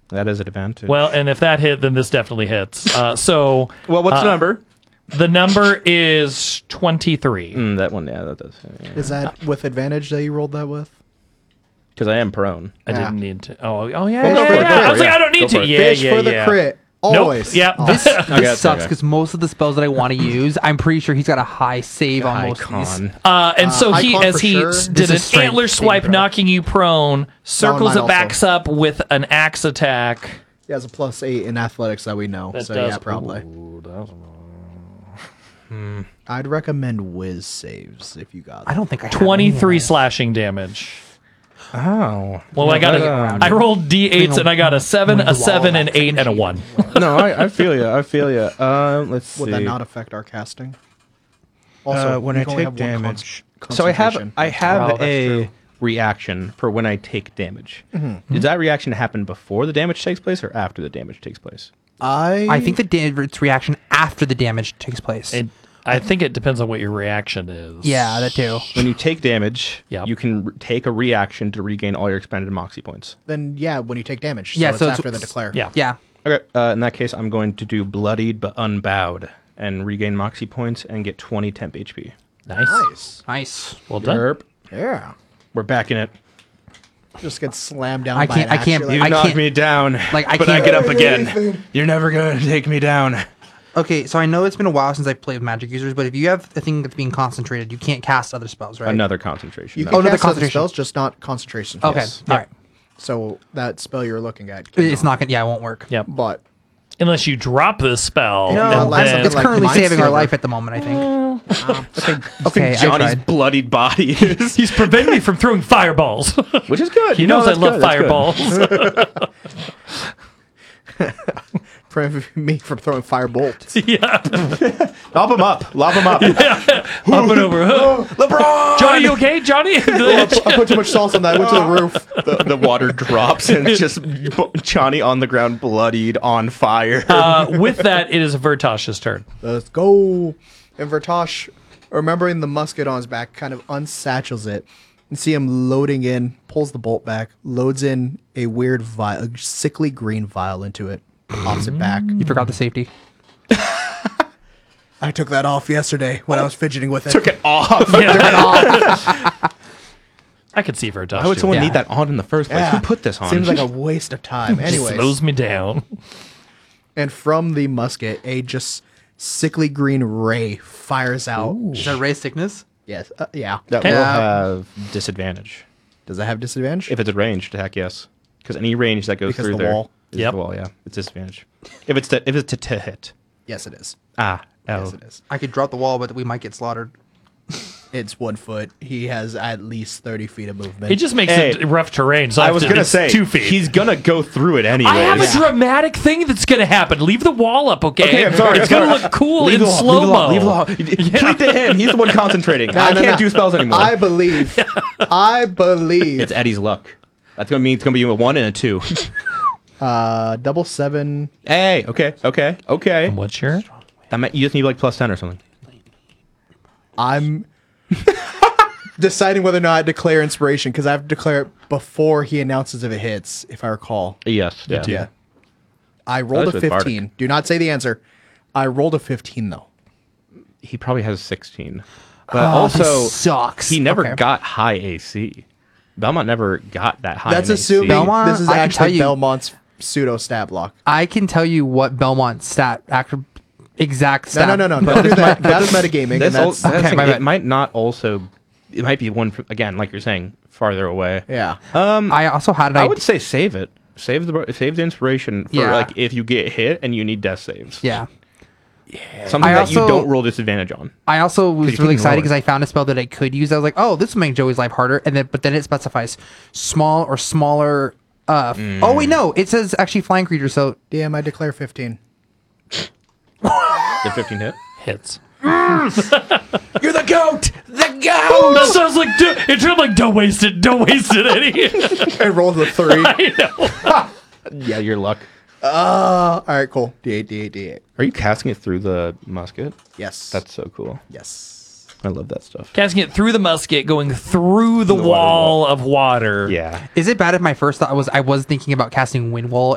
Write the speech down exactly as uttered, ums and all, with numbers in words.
That is an advantage. Well, and if that hit, then this definitely hits. Uh, so, well, what's uh, the number? The number is twenty-three. Mm, that one, yeah, that does. Yeah. Is that with advantage that you rolled that with? Because I am prone. I Yeah. didn't need to. Oh, oh yeah. Fish yeah, for the yeah. crit, I was like, yeah. I don't need Go to. for it. Yeah, Fish yeah, for the yeah. crit. Always. Nope. Yeah. Oh, This, got this it, sucks okay. because most of the spells that I want to use, I'm pretty sure he's got a high save on High most of these. con. Uh, and so Uh, he, icon as for he sure. s- This did is an strength antler saving swipe, throw. knocking you prone, circles mine it backs also. up with an axe attack. He has a plus eight in athletics that we know. That so does, yeah, probably. Ooh, that's- I'd recommend whiz saves if you got I them. don't think I have twenty-three any. slashing damage. Oh. Well, I got that, a, um, I rolled d eights and I got a seven, Wing a the wall seven, of an that eight, and a one. no, I, I feel you. I feel you. Um, let's see. Would that not affect our casting? uh, when you I can only take have one damage, con- so I have concentration. I have Oh, that's a true. reaction for when I take damage. Mm-hmm. Does that reaction happen before the damage takes place or after the damage takes place? I I think the damage reaction after the damage takes place. It, I think it depends on what your reaction is. yeah, that too. When you take damage, Yep. you can re- take a reaction to regain all your expended moxie points. then yeah, when you take damage. So Yeah, it's so it's- after the declare. Yeah. Yeah. Okay, uh, in that case, I'm going to do bloodied but unbowed and regain moxie points and get twenty temp H P. Nice. Nice. Nice. Well done. Derp. Yeah. We're back in it. Just get slammed down. I by can't- an I can't- axe, you're You like, I knocked can't- me down, like, I but I can't- get up again. You're never going to take me down. Okay, so I know it's been a while since I've played with magic users, but if you have a thing that's being concentrated, you can't cast other spells, right? Another concentration. You no. can Oh, another cast other concentration. spells, just not concentration. Okay, Yes. all right. So that spell you're looking at. It's not gonna. Yeah, it won't work. Yep. But Unless you drop this spell. No, and last then- time It's like currently Mind saving our Silver. life at the moment, I think. I Okay, I think Johnny's tried. bloodied body is, He's preventing me from throwing fireballs. which is good. He You know, knows I that's love good, that's good. fireballs. prevent me from throwing fire bolts. yeah. Lob him up. Lob him up. Hopping over. Huh? LeBron! Johnny, you okay? Johnny? I put too much salt on that. I went to the roof. the, the water drops and it's just Johnny on the ground, bloodied, on fire. uh, with that, it is Vertosh's turn. Let's go. And Vertosh, remembering the musket on his back, kind of unsatchels it. And see him loading in, pulls the bolt back, loads in a weird vial, a sickly green vial into it, pops it back. You forgot the safety. I took that off yesterday when I was fidgeting with it. Took it off. I could see Vertosh. Why would do someone that. need that on in the first place? Yeah. Who put this on? Seems like a waste of time. Just Anyways, slows me down. and from the musket, a just sickly green ray fires out. Is that raise sickness? Yes, uh, yeah. that Okay. will Uh, have disadvantage. Does that have disadvantage? If it's a ranged attack, yes. Because any range that goes Because through the there wall. is Yep. the wall, yeah. It's disadvantage. If it's to, if it's to, to hit. Yes, it is. Ah. Oh. Yes, it is. I could drop the wall, but we might get slaughtered. It's one foot. He has at least thirty feet of movement. It just makes Hey, it rough terrain. So I, I have was to- gonna it's say two feet. he's gonna go through it anyway. I have a Yeah. dramatic thing that's going to happen. Leave the wall up, okay? Okay, I'm sorry. It's I'm going to sorry. look cool Leave in the wall, slow mo. Leave the wall. Leave the wall. Point to him. He's the one concentrating. No, I no, can't no. do spells anymore. I believe. I believe. It's Eddie's luck. That's gonna mean it's gonna be a one and a two. uh, double seven. Hey, okay, okay, okay. What's your? That might, you just need like plus ten or something. I'm deciding whether or not I declare inspiration because I have to declare it before he announces if it hits, if I recall. Yes. Yeah. Yeah. I rolled That's a with Bardic. fifteen. Do not say the answer. I rolled a fifteen though. He probably has sixteen, but Oh, also this sucks. he never Okay. got high A C. Belmont never got that high. That's in assuming A C. Belmont, this is I can tell actually you- Belmont's pseudo stat block. I can tell you what Belmont's stat, actor, exact No, stat. no, no, no. Don't do that. That's metagaming. That's, and al- that's, that's okay, like- my it bad. might not also. It might be one from, again, like you're saying, farther away. yeah. Um, I also had an I idea. would say save it. Save the save the inspiration for Yeah. like if you get hit and you need death saves. Yeah. Something I that you also- don't roll disadvantage on. I also was you really can excited roll it. because I found a spell that I could use. I was like, "Oh, this will make Joey's life harder." And then, but then it specifies small or smaller. Uh, f- Oh wait, no, it says actually flying creature. So Damn, I declare fifteen. Did fifteen hit? Hits. You're the goat. The goat. That sounds like do, it sounds like don't waste it, don't waste it, Eddie. I rolled a three. I know. Yeah, your luck. Uh, all right, cool. D eight, D eight, D eight. Are you casting it through the musket? Yes. That's so cool. yes. I love that stuff. Casting it through the musket, going through the, The water wall, wall. of water. Yeah. is it bad if my first thought was I was thinking about casting wind wall